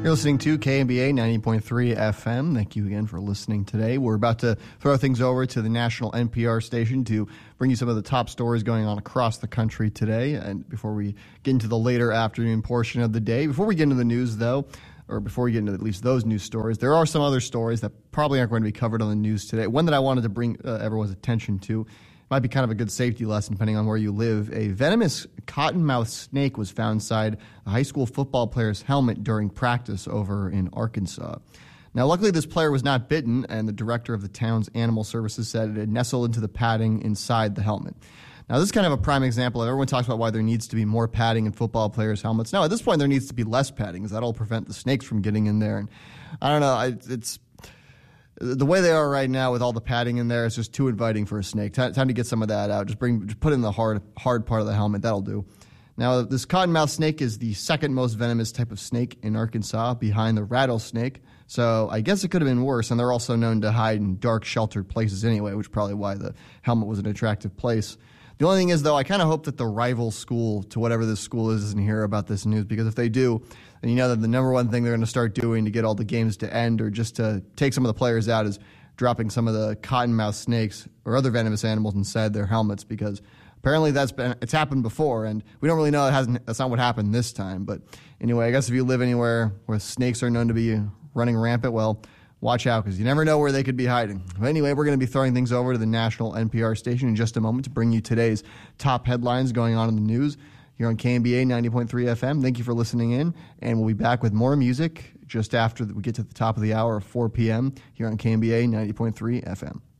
You're listening to KNBA 90.3 FM. Thank you again for listening today. We're about to throw things over to the national NPR station to bring you some of the top stories going on across the country today. And before we get into the later afternoon portion of the day, before we get into the news, though, or before we get into at least those news stories, there are some other stories that probably aren't going to be covered on the news today. One that I wanted to bring everyone's attention to might be kind of a good safety lesson depending on where you live. A venomous cottonmouth snake was found inside a high school football player's helmet during practice over in Arkansas. Now, luckily, this player was not bitten, and the director of the town's animal services said it had nestled into the padding inside the helmet. Now, this is kind of a prime example. Everyone talks about why there needs to be more padding in football players' helmets. Now, at this point, there needs to be less padding, because that'll prevent the snakes from getting in there. And I don't know, it's the way they are right now with all the padding in there, it's just too inviting for a snake. Time to get some of that out. Just put it in the hard part of the helmet. That'll do. Now, this cottonmouth snake is the second most venomous type of snake in Arkansas, behind the rattlesnake. So I guess it could have been worse, and they're also known to hide in dark, sheltered places anyway, which is probably why the helmet was an attractive place. The only thing is, though, I kind of hope that the rival school to whatever this school is doesn't hear about this news, because if they do, then you know that the number one thing they're going to start doing to get all the games to end or just to take some of the players out is dropping some of the cottonmouth snakes or other venomous animals inside their helmets, because apparently it's happened before, and we don't really know that's not what happened this time. But anyway, I guess if you live anywhere where snakes are known to be running rampant, well, watch out, because you never know where they could be hiding. But anyway, we're going to be throwing things over to the national NPR station in just a moment to bring you today's top headlines going on in the news here on KNBA 90.3 FM. Thank you for listening in, and we'll be back with more music just after we get to the top of the hour of 4 p.m. here on KNBA 90.3 FM.